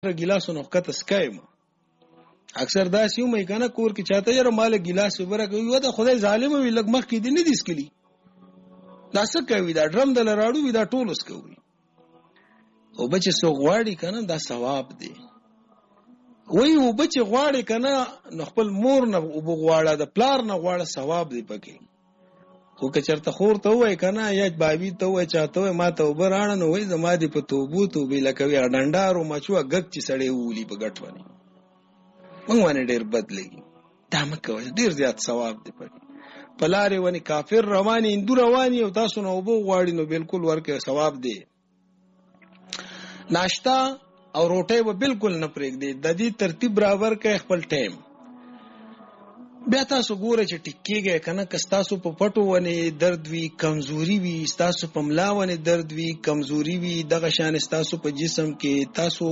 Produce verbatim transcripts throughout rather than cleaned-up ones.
ګیلاس نو کته سکایم اکثر دا سیو مې کنه کور کې چاته یره مال ګیلاس وبره کوي دا خدای ظالم وي لګ مخ کې دي نه دیسکلی دا څه کوي دا ډرم دل راړو وي دا ټولس کوي او بچ سو غواړي کنه دا ثواب دی وای او بچ غواړي کنه نو خپل مور نه او بغواړه د پلار نه غواړه ثواب دی پکې خو که چرته خور ته وای کنه یا بابي ته وای چاته وای ما ته وبرانه نو وای زما دی په توبو تو به لکوي ډنډارو مچو غک چې سړی وولي په غټونه مونږ باندې ډیر بدلېږي دا مکه ډیر زیات ثواب دی پکې پلاره ونی کافر رواني اندو رواني او تاسو نو وبو غواړي نو بالکل ورکه ثواب دی ناشتا او روټي به بالکل نه پرېګ دی د دې ترتیب برابر کې خپل ټایم بیا تاسو ګوره چې ټیکيږي کنه که تاسو په پټو ونی درد وی کمزوري وی تاسو په ملا ونی درد وی کمزوري وی دغه شان تاسو په جسم کې تاسو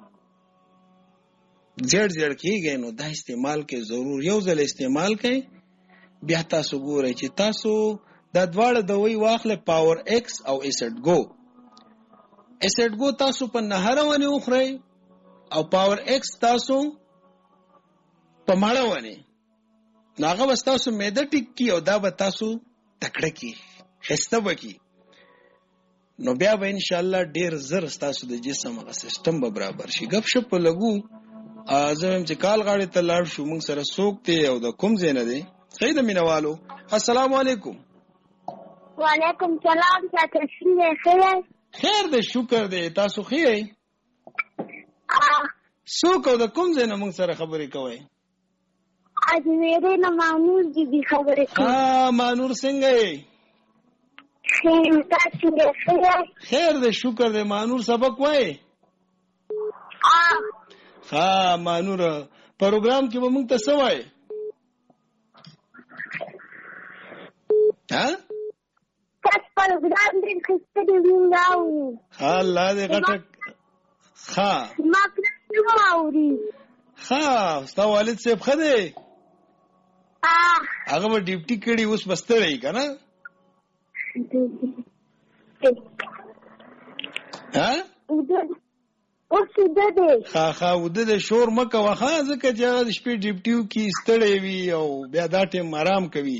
زړ زړ کېږي نو دا استعمال کې ضرور یو ځل استعمال کړئ بیا تاسو ګورئ چې تاسو د دواړه دوی واخله پاور ایکس او ایسټ گو ایسټ گو تاسو په نهر ونی اخري او پاور ایکس تاسو په ماړه ونی ناغه واستاسو مېده ټیک کی او دا به تاسو تکړه کی خسته وکي نو بیا به ان شاء الله ډیر زر تاسو د جسم غو سیستم به برابر شي غب شپ لګو ازم چې کال غاړي ته لاړ شو موږ سره سوکته او د کوم زینه دی سید مینوالو السلام علیکم وعلیکم السلام تاسو څنګه خیر خیر دې شکر دې تاسو خیر سوک او د کوم زینه موږ سره خبرې کوي اجمیره نه مانور دي دي خبرې کوي ها مانور څنګه یې خیر تاسو خیر خیر دې شکر دې مانور سبق وای ها مانور پروګرام کې به موږ ته څه وای ها تاسو پروګرام دې خسته دی ویناو ها الله دې غټه ها ما پرې ماوري ها ستا والد صاحب خده اه هغه به ډیوټي کړي اوس بستړی کنه ها اوس دې ها ها ود دې شور مکه واخا ځکه چې د شپې ډیوټیو کې ستړی وي او بیا دا ټیم آرام کوي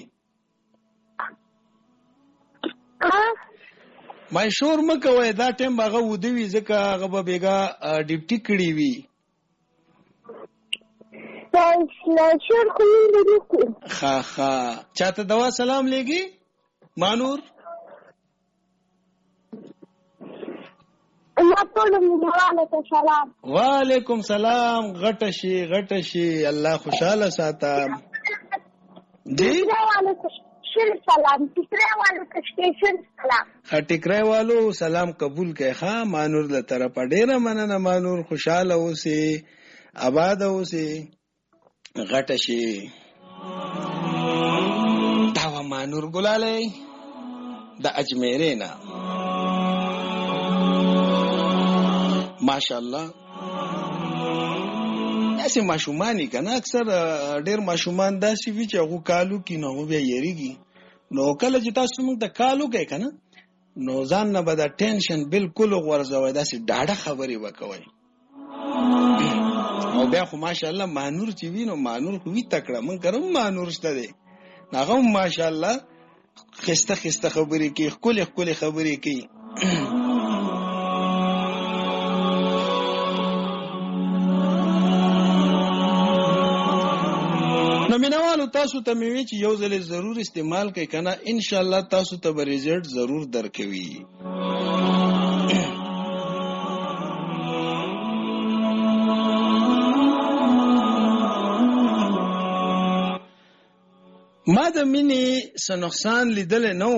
ما شور مکه وای دا ټیم هغه ود وی ځکه هغه به بیګا ډیوټي کړي وي شور خو نه خا خا چاته دوا سلام لګي مانور وعلیکم سلام وعلیکم سلام غټه شي غټه شي الله خوشاله ساته جی سلام ټیکرای والو سټیشن سلام ټیکرای والو سلام قبول کړه ها مانور له طرفه ډیره مننه مانور خوشاله اوسئ آباد اوسئ غټه شي دا و مانور ګلاله د اجمیره نه ماشاءالله اسی ماشومانی کنه اکثر ډیر ماشومان داسې وی چې هغه کالو کې نو بیا یریږي نو کله چې تاسو موږ د کالو کې کنه نو ځان نه بد ټینشن بالکل ورزوي داسې ډاډه خبري وکوي او بیا خو ماشاءالله مانور چې وینو مانور خو وی تکړه من کرم مانور شته دی هغه ماشاءالله خسته خسته خبرې کوي خپل خپل خبرې کوي نو مینوالو تاسو ته مې وی چې یو ځل ضرور استعمال کوي کنه ان شاء الله تاسو ته به ریزلټ ضرور درکوي ما د مینې سنقصان لیدل نو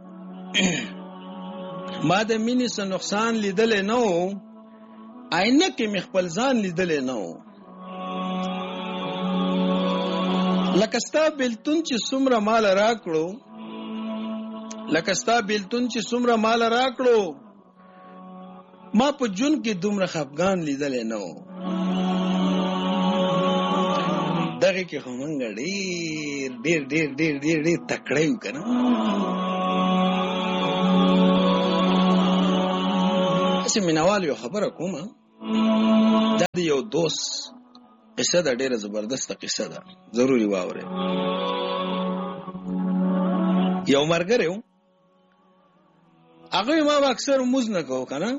ما د مینې سنقصان لیدل نو آینه کې مخبل ځان لیدل نو لکه ستا بیلتون چې څومره مال راکړو لکه ستا بیلتون چې څومره مال راکړو ما په جون کې دومره خفګان لیدل نو دغه کې همنګ ډیر ډیر ډیر ډیر ډیر ډیر تکړه یو کنه چې مینوال یو خبره کومه دا یو دوست قصه ده، ډیره زبردسته قصه ده، ضروري واورئ. یو مرګره و، هغه ما اکثر موز نه کوو کنه،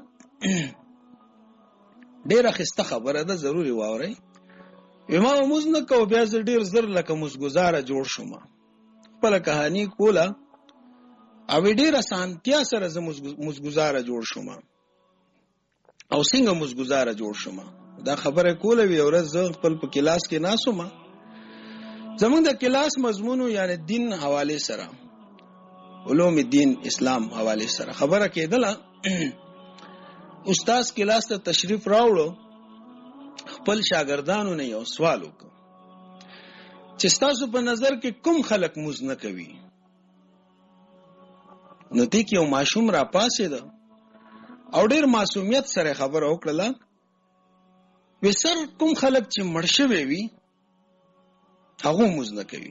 ډیره خسته خبره ده، ضروري واورئ. ما موز نه کوو، بیا زه ډیر زر لکه موزګزاره جوړ شوم، خپل کہانی کوله او ډیره سانتیا سره زه موزګزاره جوړ شوم. او څنګه موزګزاره جوړ شوم دا خبره کوله. وی ورځ زه خپل په کلاس کې ناسوم، زمونږ د کلاس مضمون یعنی دین حواله سره، علوم دین اسلام حواله سره خبره کېدله. استاد کلاس ته تشریف راوړو، خپل شاګردانو نه یو سوال وکړ چې تاسو په نظر کې کوم خلک موز نه کوي. نو دې کې یو ماشوم را پاسې ده او ډېر معصومیت سره خبره وکړه، وی سر کوم خلک چې مړ شوي وي هغه موز نه کوي.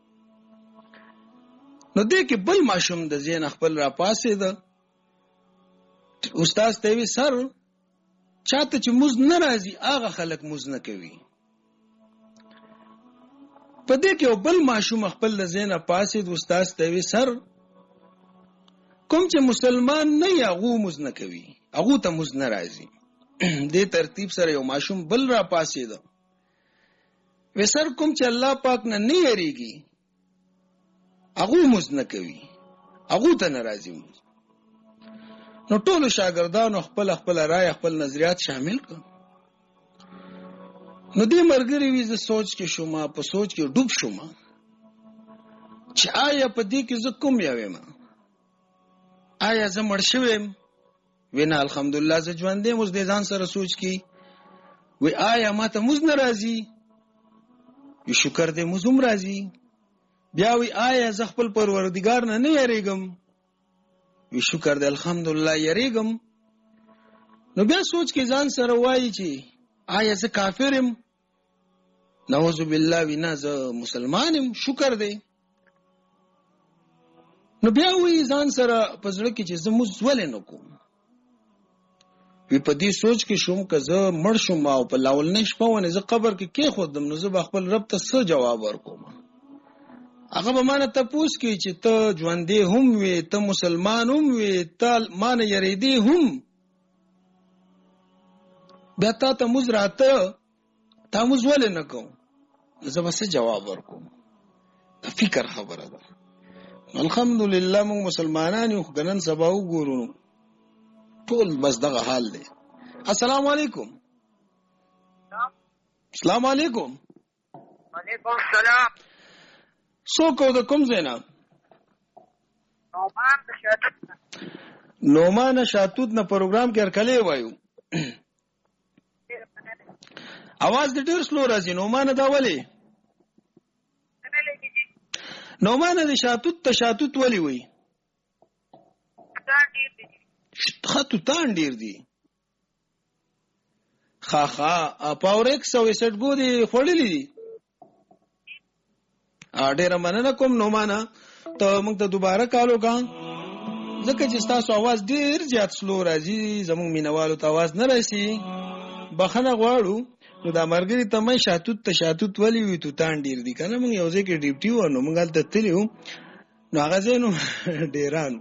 نو دې کې بل ماشوم د ذهن خپل را پاسې ده، استاد ته وی سر چاته چې موز نه راځي هغه خلک موز نه کوي. په دې کې یو بل ماشوم خپل د ذهن پاسې د استاد ته وی سر کوم چې مسلمان نه یا هغه موز نه کوي، هغه ته موز نه راځي. دې ترتیب سره یو ماشوم بل را پاسې ده، وی سر کوم چې الله پاک نه نه یریږي هغه موز نه کوي، هغه ته ناراضي موز. نو ټول شاګردانو خپل خپل رائے خپل نظریات شامل کړ. نو دې مرګري وی زه سوچ کې شوم، په سوچ کې ډوب شوم چې آیا په دې کې زه کوم یاوم، آیا زه مړ شوم؟ وینا الحمدلله زه ژوندې موږ دې ځان سره سوچ کې وی آیا ما ته موږ ناراضي؟ وی شکر دې موږ هم راضي. بیا وی آیا زه خپل پروردګار نه نه یریږم؟ وی شکر دې الحمدلله یریږم. نو بیا سوچ کې ځان سره وایي چې آیا زه کافر یم؟ نعوذ بالله وینا زه مسلمان یم، شکر دې. نو بیا وی ځان سره په زړه کې چې زه موږ ولې نه کوم. وی په دې سوچ کې شوم که زه مړ شوم او په لاول نه شپه ونه زه قبر کې کې خودم، نو زه به خپل رب ته څه جواب ورکوم؟ هغه به مانه تپوس کوي چې ته ژوندې هم وې، ته مسلمان هم وې، ته مانه یریدې هم، بیا تا ته موږ راته تا موږ ولې نه کوم؟ زه به څه جواب ورکوم؟ د فکر خبره ده. الحمدلله موږ مسلمانان یو، خو نن سبا وګورو ټول بس دغه حال دی. السلام علیکم. السلام علیکم. وعلیکم السلام. څوک او د کوم ځای نه؟ نومان د شاتوت نه. نومان شاتوت نه پروګرام کې هرکلی وایو. اواز د ډېر سلو راځي. نومان دا ولې؟ نومان د شاتوت ته شاتوت ولې وایي؟ خطو تان ډیر دي. خا خا پاوریکس او سټګو دي خړلې دي. ا ډیر مننه کوم نومانا ته موږ ته دوباره کالو کا ځکه چې تاسو आवाज ډیر زیات سلو راځي، زموږ مینوالو ته आवाज نه راسي، بخنه غواړو. نو دا مرګري ته مې شاتوت ته شاتوت ولې وي ته تان ډیر دي کنه. موږ یو ځای کې ډیوټي و نو موږ هلته تلو، نو هغه زینو ډیرانو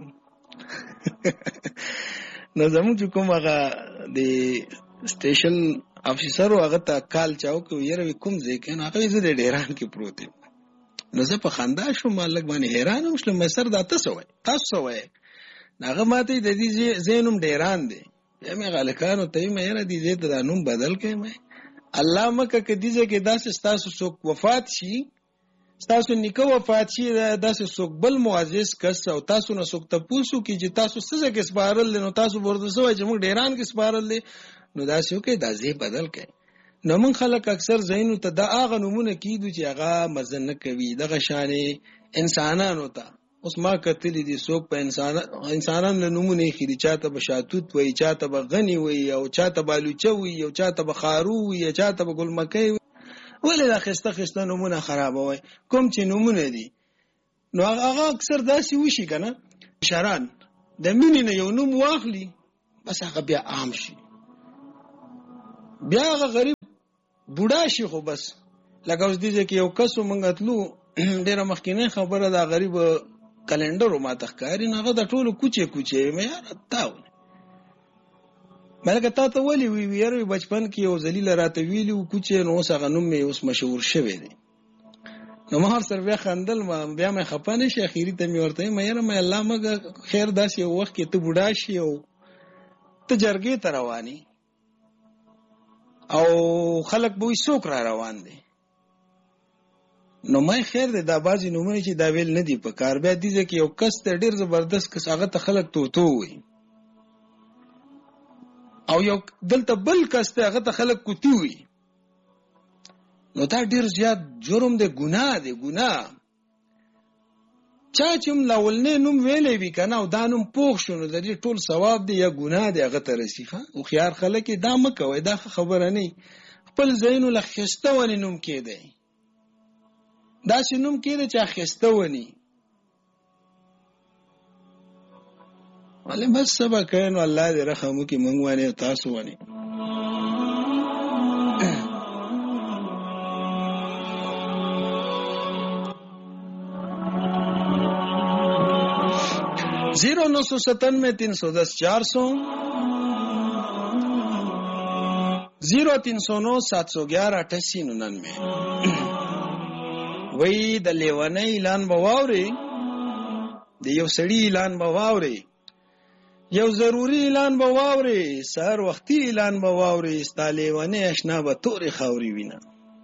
نو زموږ کوم هغه د سټیشن افیسر هغه ته کال چاو کو یره کوم ځای کې، هغه زه د ډیران کې پروت یم. نو زه په خندا شوم، مالک باندې حیران وم، مې سر دا تاسو وای تاسو وای هغه ماته د دې زینوم ډیران دی. یم غالکانو ته مې یره دې زه ته نوم بدل کړم. الله مکه کې دې کې داسې تاسو څوک وفات شي، تاسو نیکه وفات شي، داسې څوک بل معزز کس او تاسو نه څوک تاسو کې چې تاسو څه کې سپارل نو تاسو ورته سوای چې موږ ډیران کې سپارل نو داسې کې داسې بدل کړي. نو موږ خلک اکثر زینو ته دا هغه نمونه کیدو چې هغه مزه نه کوي، دغه شانې انسانانو ته. اوس ما کتلی دي څوک په انسان انسانان له نمونه خېری، چاته به شاتوت وای، چاته به غنی وای، او چاته بالوچه وای، او چاته به خارو وای، چاته به ګلمکۍ وای. ولې دا خسته خسته نمونه خرابوي؟ کوم چې نمونه دي نو هغه اکثر داسې وشي کنه، شران د مینې نه یو نوم واخلي بس هغه بیا عام شي. بیا هغه غریب بوډا شي خو بس لکه اوس دې کې یو کس مونږ تلو ډیره مخکینه خبره دا غریب کلندر ما تخکاری نه غدا ټولو کوچه کوچه مې یار تاو ملګری تا ته ولي وی ویری بچپن کې یو ذلیل راته ویلو کوچه نو څنګه نوم مې اوس مشهور شوی دی نو مهر سر بیا خندل ما بیا مې خپانه شي اخیری ته مې ورته مې یاره مې الله مګ خیر داس یو وخت کې ته بوډا شي او ته جرګې ته رواني او خلک به څوک را روان دي نو مې خیر دی دا بازي نومونه چې دا ویل نه دی په کار بیا دي چې یو کس ته ډیر زبردست کس هغه ته خلک توتو وي او یو دلته بل کس ته هغه ته خلک کوتی وي نو دا ډیر زیات جرم دی ګناه دی ګناه چا چې ملاولنه نوم ویلې وی کنه او دا نوم پوښ شونه د دې ټول ثواب دی یا ګناه دی هغه ته رسیخه او خيار خلک دا مکوي دا خبره نه خپل زینو لخسته ونی نوم کې دی دا چې نوم کې دی چې خسته ونی ولې بس سبا کین الله دې رحم وکي مونږ باندې تاسو باندې زیرو نو سو ستانوے تین سو دس چار سو زیرو تین سو نو سات سو گیارہ اٹھاسی ننانوے وی د لیوانه اعلان بواوري د یو سړی اعلان بواوري یو ضروری اعلان بواوري سهار وختي اعلان بواوري ستالیوانه آشنا به توري خاوري وینا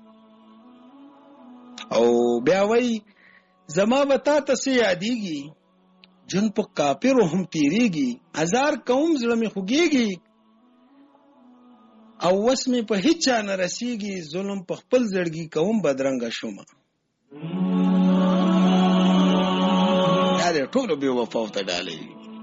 او بیا وی زما بتا تاسو یادېږي جن په کافر هم تیریږي هزار قوم زړه می خوږيږي او وسمه په هیڅ نه رسیږي ظلم په خپل زړګي قوم بدرنګ شوم دا ټول به وفا ته ډالې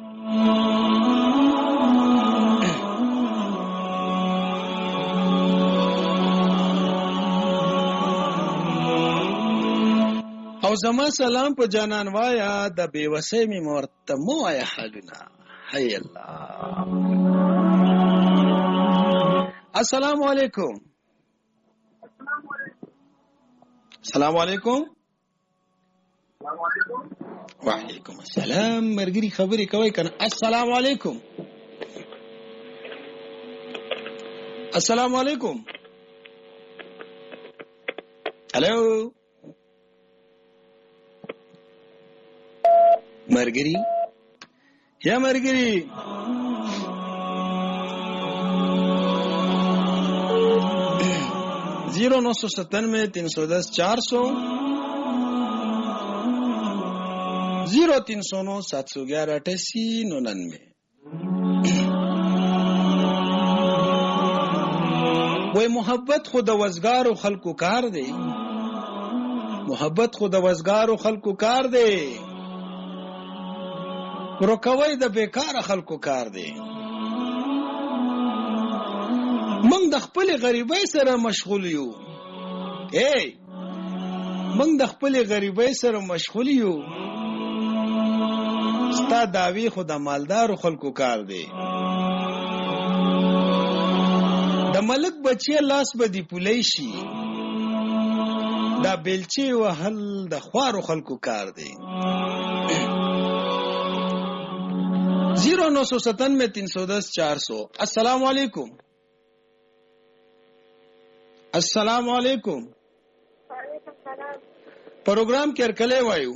او زما سلام په جانان وایا د بیوسۍ می مرته مو آیا حالنا حی الله السلام علیکم السلام علیکم وعلیکم السلام مرګری خبرې کوي کنه السلام علیکم السلام علیکم هلو مرګری یا مرګری زیرو نو سو ستانوے تین سو دس چار سو زیرو تین سو نو سات سو گیارہ اٹھاسی ننانوے وای محبت خود وزگار خلقو کار دی محبت خود وزگار خلقو کار دی روکوي د بیکار خلکو کار دی موږ د خپل غریبۍ سره مشغول یو اے موږ د خپل غریبۍ سره مشغول یو ستا داوی خو د مالدار خلکو کار دی د ملک بچی لاس به دی پولی شي دا بیلچی وهل د خوارو خلکو کار دی زیرو نو سو ستانوے تین سو دس چار سو السلام علیکم السلام علیکم پروگرام کې ارکلې وایو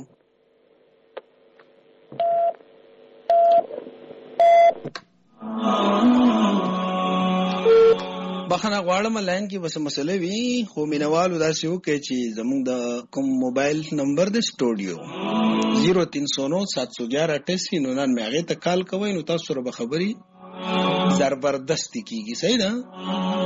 بخنه غواړم لاین کې بس مسله وی خو مینوالو داسې وکړي چې زموږ د کوم موبایل نمبر د سټوډیو زیرو تین سو نو سات سو گیارہ اٹھاسی ننانوے هغه ته کال کوئ نو تاسو سره به خبري زبردستی کیږي صحیح ده